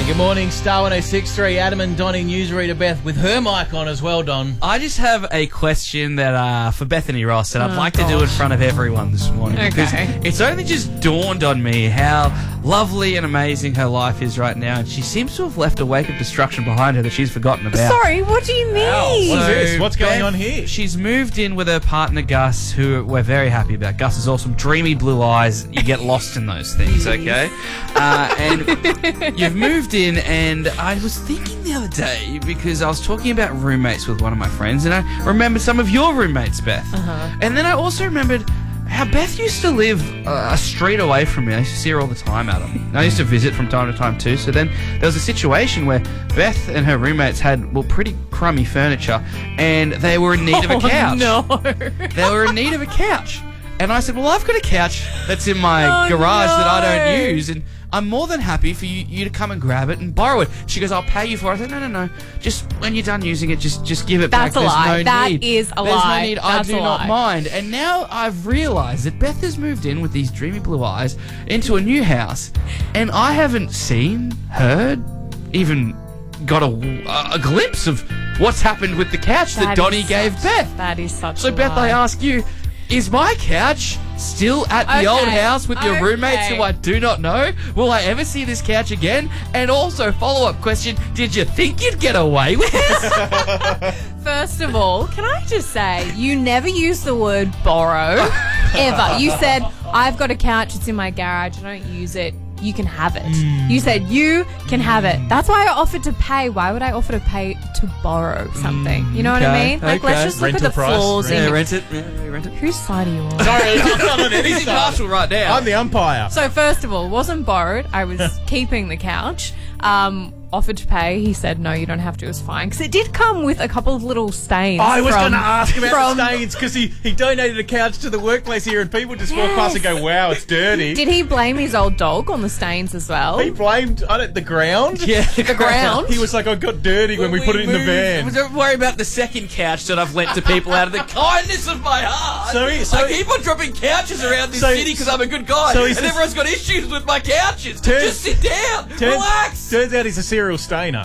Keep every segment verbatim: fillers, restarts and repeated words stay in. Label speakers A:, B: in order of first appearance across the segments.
A: Good morning, Star one oh six point three, Adam and Donnie, newsreader Beth, with her mic on as well, Don.
B: I just have a question that uh, for Bethany Ross that I'd
C: Oh,
B: like
C: gosh.
B: to do in front of everyone this morning.
C: Okay.
B: Because it's only just dawned on me how lovely and amazing her life is right now, and she seems to have left a wake of destruction behind her that she's forgotten about.
C: Sorry, what do you mean?
A: What's this? What's going
B: Beth,
A: on here?
B: She's moved in with her partner Gus, who we're very happy about. Gus is awesome, dreamy blue eyes. You get lost in those things, okay? Uh, and you've moved in, and I was thinking the other day, because I was talking about roommates with one of my friends, and I remembered some of your roommates, Beth.
C: Uh-huh.
B: And then I also remembered how Beth used to live uh, a street away from me. I used to see her all the time, Adam. And I used to visit from time to time too. So then there was a situation where Beth and her roommates had, well, pretty crummy furniture, and they were in need of a couch.
C: Oh, no.
B: They were in need of a couch. And I said, well, I've got a couch that's in my
C: Oh,
B: garage
C: no.
B: that I don't use, and I'm more than happy for you, you to come and grab it and borrow it. She goes, I'll pay you for it. I said, no, no, no. Just when you're done using it, just just give it
C: That's
B: back.
C: a
B: There's
C: lie.
B: no
C: That
B: need.
C: is a
B: There's
C: lie.
B: no need. I
C: That's
B: do
C: a
B: not
C: lie.
B: mind. And now I've realised that Beth has moved in with these dreamy blue eyes into a new house, and I haven't seen, heard, even got a, a glimpse of what's happened with the couch that,
C: That
B: Donnie
C: is
B: gave
C: such-
B: Beth.
C: That is such
B: So,
C: a
B: Beth,
C: lie.
B: I ask you, is my couch still at the
C: Okay,
B: old house with your
C: okay.
B: roommates who I do not know? Will I ever see this couch again? And also, follow-up question, did you think you'd get away with this?
C: First of all, can I just say, you never use the word borrow, ever. You said, I've got a couch, it's in my garage, I don't use it. You can have it.
B: Mm.
C: You said you can have it. That's why I offered to pay. Why would I offer to pay to borrow something? You know what I
B: okay,
C: mean? Like,
B: okay.
C: let's just look
A: Rental
C: at the
A: price.
C: flaws
B: yeah,
C: in
B: rent it. Yeah, rent it.
C: Whose side are you on?
A: Sorry, I'm not on any
B: He's
A: side.
B: impartial right now.
A: I'm the umpire.
C: So first of all, wasn't borrowed. I was keeping the couch. Um, offered to pay. He said, no, you don't have to. It was fine. Because it did come with a couple of little stains.
A: I was
C: from-
A: going to ask about
C: from-
A: the stains because he, he donated a couch to the workplace here, and people just walk past and go, wow, it's dirty.
C: Did he blame his old dog on the stains as well?
A: He blamed I don't, the ground.
B: Yeah,
C: The ground?
A: He was like, I got dirty when we, put it in the
B: moved.
A: van.
B: Don't worry about the second couch that I've lent to people out of the kindness of my heart.
A: So he- so
B: I keep on dropping couches around this
A: So-
B: city because I'm a good guy,
A: so
B: and
A: he's just-
B: everyone's got issues with my couches.
A: Turns-
B: Just sit down,
A: Turns-
B: relax.
A: Turns out he's a serial stainer.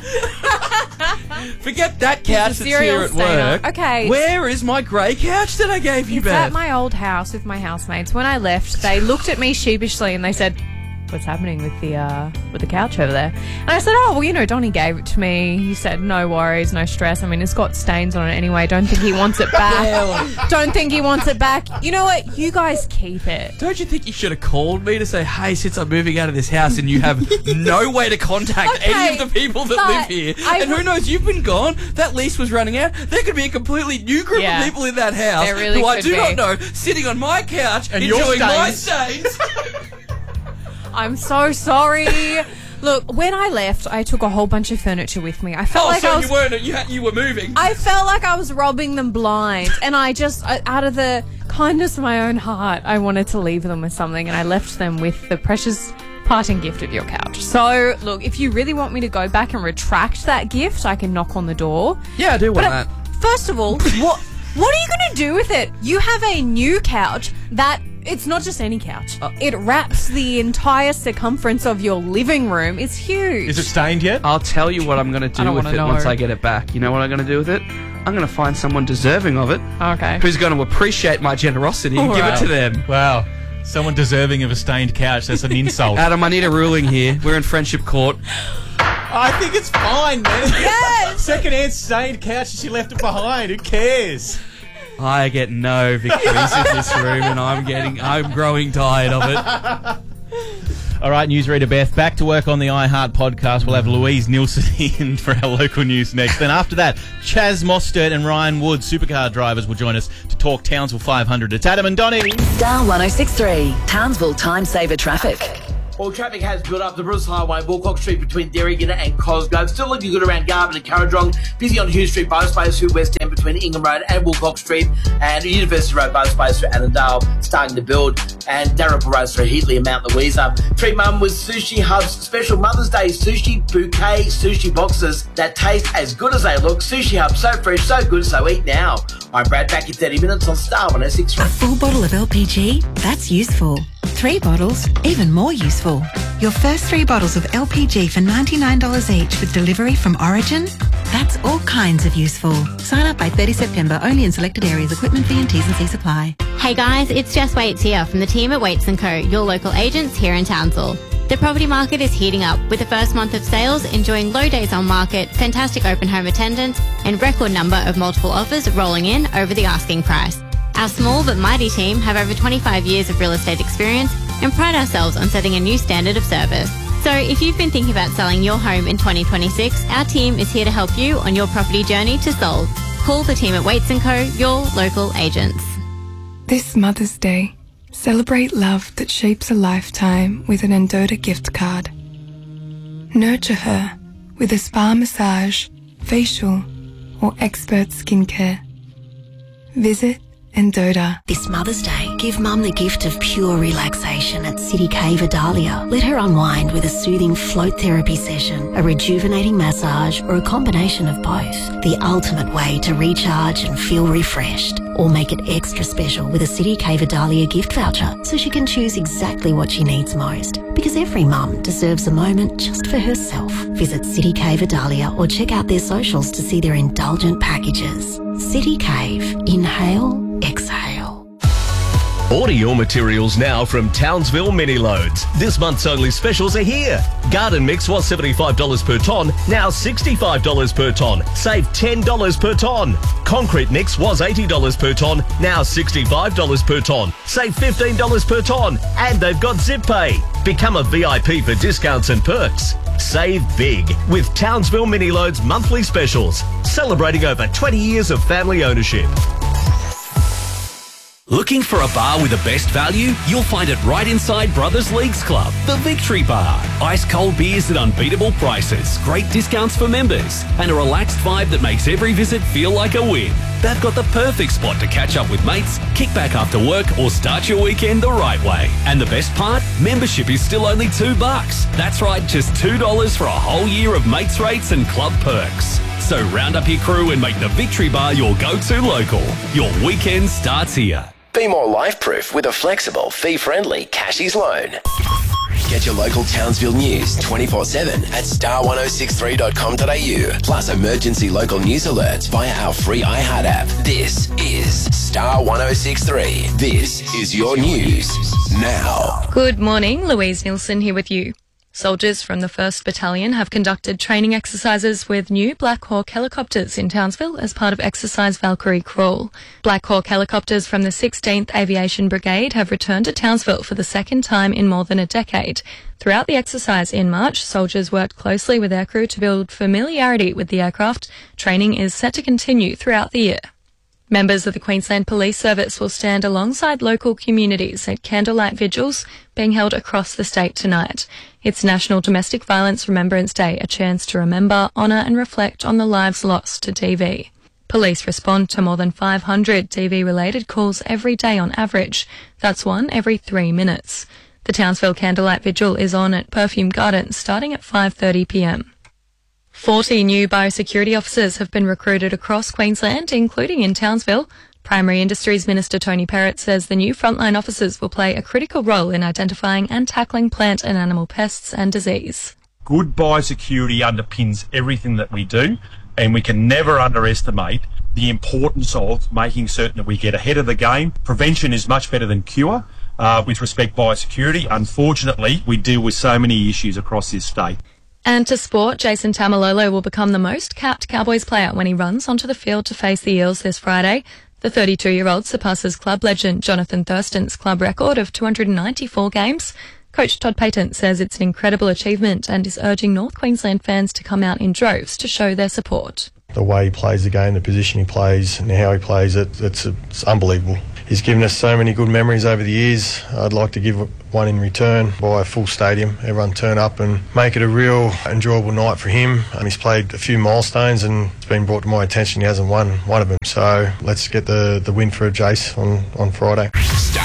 B: Forget that couch that's
C: serial
B: here at
C: stainer.
B: work.
C: Okay.
B: Where is my grey couch that I gave you,
C: It's
B: Beth?
C: at my old house with my housemates. When I left, they looked at me sheepishly and they said, what's happening with the uh, with the couch over there? And I said, oh, well, you know, Donnie gave it to me. He said, no worries, no stress. I mean, it's got stains on it anyway. Don't think he wants it back. Don't think he wants it back. You know what? You guys keep it.
B: Don't you think you should have called me to say, hey, since I'm moving out of this house and you have no way to contact
C: Okay,
B: any of the people that
C: but
B: live here,
C: I
B: and who
C: would-
B: knows, you've been gone, that lease was running out, there could be a completely new group
C: Yeah.
B: of people in that house
C: There really
B: who I
C: could
B: do
C: be.
B: not know, sitting on my couch,
A: And your
B: enjoying my
A: stains.
B: stains.
C: I'm so sorry. Look, when I left, I took a whole bunch of furniture with me. I felt
B: Oh,
C: like I
B: so
C: was...
B: you weren't, you, had, you were moving.
C: I felt like I was robbing them blind, and I just, uh, out of the kindness of my own heart, I wanted to leave them with something, and I left them with the precious parting gift of your couch. So, look, if you really want me to go back and retract that gift, I can knock on the door.
B: Yeah, I do want
C: But
B: that.
C: uh, first of all, what what are you going to do with it? You have a new couch that... It's not just any couch.
B: Uh,
C: it wraps the entire circumference of your living room. It's huge.
A: Is it stained yet?
B: I'll tell you what I'm going to do
C: don't
B: with
C: wanna
B: it
C: know.
B: once I get it back. You know what I'm going to do with it? I'm going to find someone deserving of it
C: Okay.
B: who's going to appreciate my generosity and give it
C: Alright.
B: to them.
A: Wow. Someone deserving of a stained couch. That's an insult.
B: Adam, I need a ruling here. We're in friendship court.
A: I think it's fine, man.
C: Yes!
A: Second-hand stained couch and she left it behind. Who cares?
B: I get no victories in this room, and I'm getting, I'm growing tired of it.
A: All right, newsreader Beth, back to work on the iHeart podcast. We'll have Louise Nielsen in for our local news next. Then after that, Chaz Mostert and Ryan Wood, supercar drivers, will join us to talk Townsville five hundred. It's Adam and Donnie.
D: Star one oh six point three, Townsville Time Saver Traffic.
E: Well, traffic has built up the Bruce Highway, Wilcox Street between Derrygina and Cosgrove. Still looking good around Garvin and Currajong. Busy on Hughes Street, both space through West End between Ingham Road and Wilcox Street. And University Road, both space through Annandale, starting to build. And Dalrymple Road through Heatley and Mount Louisa. Treat Mum with Sushi Hub's special Mother's Day sushi bouquet sushi boxes that taste as good as they look. Sushi Hub, so fresh, so good, so eat now. I'm Brad, back in thirty minutes on Star one oh six point three.
F: A full bottle of L P G? That's useful. Three bottles, even more useful. Your first three bottles of L P G for ninety-nine dollars each with delivery from Origin? That's all kinds of useful. Sign up by thirtieth of September, only in selected areas. Equipment fee and T's and C's apply.
G: Hey guys, it's Jess Waits here from the team at Waits and Co, your local agents here in Townsville. The property market is heating up with the first month of sales enjoying low days on market, fantastic open home attendance and record number of multiple offers rolling in over the asking price. Our small but mighty team have over twenty-five years of real estate experience and pride ourselves on setting a new standard of service. So if you've been thinking about selling your home in twenty twenty-six, our team is here to help you on your property journey to sold. Call the team at Waits and Co, your local agents.
H: This Mother's Day, celebrate love that shapes a lifetime with an Endota gift card. Nurture her with a spa massage, facial, or expert skincare. Visit Endota.
I: This Mother's Day, give Mum the gift of pure relaxation at City Cave Adalia. Let her unwind with a soothing float therapy session, a rejuvenating massage, or a combination of both. The ultimate way to recharge and feel refreshed. Or make it extra special with a City Cave Adalia gift voucher so she can choose exactly what she needs most. Because every mum deserves a moment just for herself. Visit City Cave Adalia or check out their socials to see their indulgent packages. City Cave. Inhale, exhale.
J: Order your materials now from Townsville Mini Loads. This month's only specials are here. Garden mix was seventy-five dollars per tonne, now sixty-five dollars per tonne. Save ten dollars per tonne. Concrete mix was eighty dollars per tonne, now sixty-five dollars per tonne. Save fifteen dollars per tonne. And they've got Zip Pay. Become a V I P for discounts and perks. Save big with Townsville Mini Loads monthly specials. Celebrating over twenty years of family ownership.
K: Looking for a bar with the best value? You'll find it right inside Brothers Leagues Club, the Victory Bar. Ice cold beers at unbeatable prices, great discounts for members, and a relaxed vibe that makes every visit feel like a win. They've got the perfect spot to catch up with mates, kick back after work, or start your weekend the right way. And the best part? Membership is still only two bucks. That's right, just two dollars for a whole year of mates rates and club perks. So round up your crew and make the Victory Bar your go-to local. Your weekend starts here.
L: Be more life-proof with a flexible, fee-friendly Cashies loan. Get your local Townsville news twenty-four seven at star ten sixty-three dot com dot a u. Plus emergency local news alerts via our free iHeart app. This is Star ten sixty-three. This is your news now.
M: Good morning, Louise Nielsen here with you. Soldiers from the first Battalion have conducted training exercises with new Black Hawk helicopters in Townsville as part of Exercise Valkyrie Crawl. Black Hawk helicopters from the sixteenth Aviation Brigade have returned to Townsville for the second time in more than a decade. Throughout the exercise in March, soldiers worked closely with aircrew to build familiarity with the aircraft. Training is set to continue throughout the year. Members of the Queensland Police Service will stand alongside local communities at candlelight vigils being held across the state tonight. It's National Domestic Violence Remembrance Day, a chance to remember, honour and reflect on the lives lost to D V. Police respond to more than five hundred D V-related calls every day on average. That's one every three minutes. The Townsville Candlelight Vigil is on at Perfume Gardens starting at five thirty p m. forty new biosecurity officers have been recruited across Queensland, including in Townsville. Primary Industries Minister Tony Perrott says the new frontline officers will play a critical role in identifying and tackling plant and animal pests and disease.
N: Good biosecurity underpins everything that we do, and we can never underestimate the importance of making certain that we get ahead of the game. Prevention is much better than cure uh, with respect to biosecurity. Unfortunately, we deal with so many issues across this state.
M: And to sport, Jason Tamalolo will become the most capped Cowboys player when he runs onto the field to face the Eels this Friday. The thirty-two-year-old surpasses club legend Jonathan Thurston's club record of two hundred ninety-four games. Coach Todd Payton says it's an incredible achievement and is urging North Queensland fans to come out in droves to show their support.
O: The way he plays the game, the position he plays and how he plays it, it's, it's unbelievable. He's given us so many good memories over the years. I'd like to give one in return by a full stadium. Everyone turn up and make it a real enjoyable night for him. And he's played a few milestones and it's been brought to my attention he hasn't won one of them. So let's get the, the win for Jace on, on Friday.
L: Star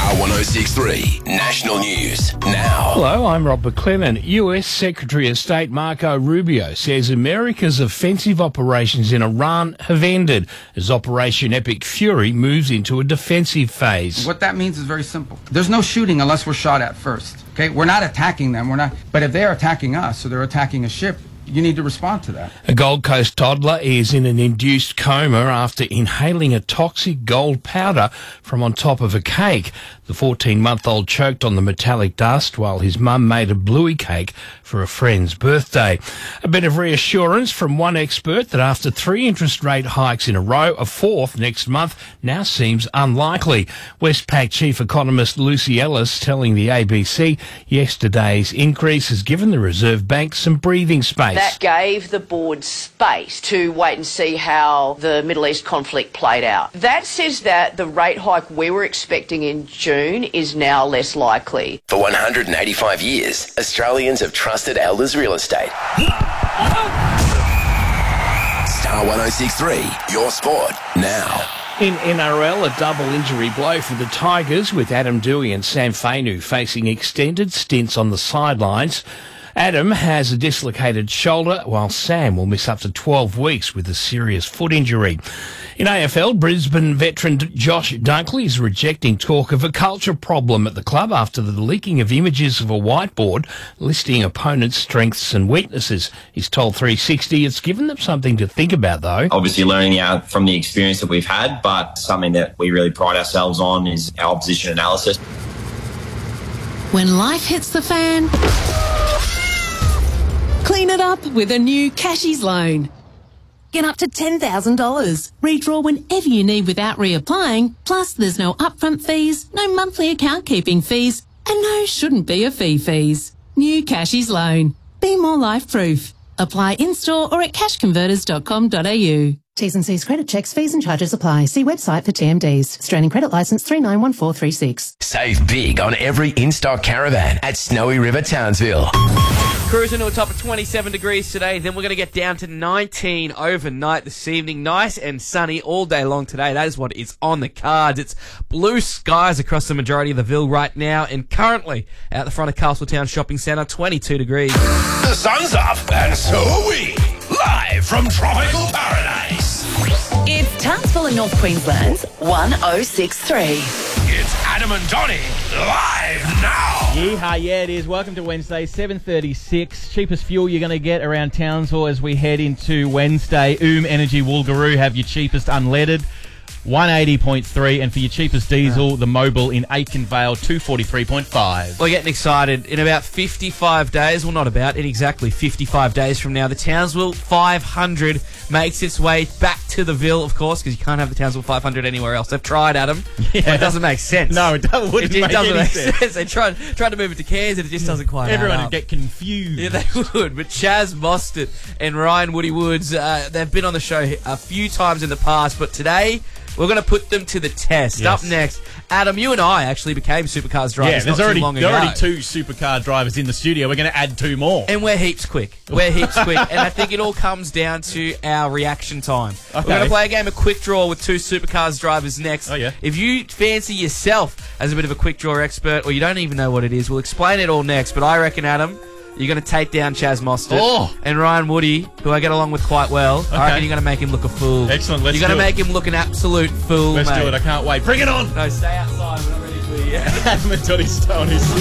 L: Star one oh six point three National News now.
P: Hello, I'm Rob McLennan. U S Secretary of State Marco Rubio says America's offensive operations in Iran have ended as Operation Epic Fury moves into a defensive phase.
Q: What that means is very simple. There's no shooting unless we're shot at first. Okay, we're not attacking them. We're not. But if they're attacking us, or they're attacking a ship, you need to respond to that.
P: A Gold Coast toddler is in an induced coma after inhaling a toxic gold powder from on top of a cake. The fourteen-month-old choked on the metallic dust while his mum made a bluey cake for a friend's birthday. A bit of reassurance from one expert that after three interest rate hikes in a row, a fourth next month now seems unlikely. Westpac chief economist Lucy Ellis telling the A B C yesterday's increase has given the Reserve Bank some breathing space.
R: That gave the board space to wait and see how the Middle East conflict played out. That says that the rate hike we were expecting in June is now less likely.
L: For one hundred eighty-five years, Australians have trusted Elders Real Estate. Star one oh six point three, your sport now.
P: In N R L, a double injury blow for the Tigers with Adam Dewey and Sam Fainu facing extended stints on the sidelines. Adam has a dislocated shoulder, while Sam will miss up to twelve weeks with a serious foot injury. In A F L, Brisbane veteran Josh Dunkley is rejecting talk of a culture problem at the club after the leaking of images of a whiteboard listing opponents' strengths and weaknesses. He's told three sixty it's given them something to think about, though.
S: Obviously learning out from the experience that we've had, but something that we really pride ourselves on is our opposition analysis.
T: When life hits the fan, clean it up with a new Cashies loan. Get up to ten thousand dollars. Redraw whenever you need without reapplying. Plus, there's no upfront fees, no monthly account keeping fees, and no shouldn't be a fee fees. New Cashies loan. Be more life-proof. Apply in-store or at cash converters dot com dot a u.
U: T's and C's credit checks, fees and charges apply. See website for T M Ds. Australian credit licence three nine one four three six.
L: Save big on every in-stock caravan at Snowy River Townsville.
B: Cruising to a top of twenty-seven degrees today, then we're going to get down to nineteen overnight this evening. Nice and sunny all day long today. That is what is on the cards. It's blue skies across the majority of the Ville right now, and currently out the front of Castletown Shopping Centre, twenty-two degrees.
V: The sun's up, and so are we. Live from tropical paradise.
D: It's Townsville in North Queensland's one oh six point three.
V: It's Adam and Donnie, live now.
A: Yeehaw, yeah, it is. Welcome to Wednesday, seven thirty-six. Cheapest fuel you're going to get around Townsville as we head into Wednesday. Oom Energy Woolgaroo have your cheapest unleaded, one eighty point three, and for your cheapest diesel, the Mobil in Aitken Vale, two forty-three point five.
B: We're getting excited. In about fifty-five days, well, not about, in exactly fifty-five days from now, the Townsville five hundred makes its way back to the Ville, of course, because you can't have the Townsville five hundred anywhere else. They've tried, Adam.
A: Yeah.
B: Well, it doesn't make sense.
A: No, it do- wouldn't
B: it, it
A: make
B: doesn't
A: any
B: make
A: sense.
B: sense. They tried, tried to move it to Cairns, and it just doesn't quite
A: Everyone
B: add
A: would
B: up.
A: get confused.
B: Yeah, they would. But Chaz Mostert and Ryan Woody Woods, uh, they've been on the show a few times in the past, but today we're going to put them to the test.
A: Yes.
B: Up next, Adam, you and I actually became supercars drivers
A: Yeah, there's
B: not
A: already,
B: too long
A: there
B: ago.
A: are already two supercar drivers in the studio. We're going to add two more.
B: And we're heaps quick. We're heaps quick. And I think it all comes down to our reaction time.
A: Okay.
B: We're going to play a game of quick draw with two supercars drivers next.
A: Oh, yeah.
B: If you fancy yourself as a bit of a quick draw expert, or you don't even know what it is, we'll explain it all next. But I reckon, Adam, you're going to take down Chaz Mostert.
A: Oh.
B: And Ryan Woody, who I get along with quite well.
A: Okay.
B: I reckon you're going to make him look a fool.
A: Excellent, let's
B: You're going
A: do
B: to
A: it.
B: make him look an absolute fool,
A: Let's
B: mate.
A: do it. I can't wait. Bring it on.
B: No, stay outside. We're not ready for you yet.
A: Adam and Donnie Stone is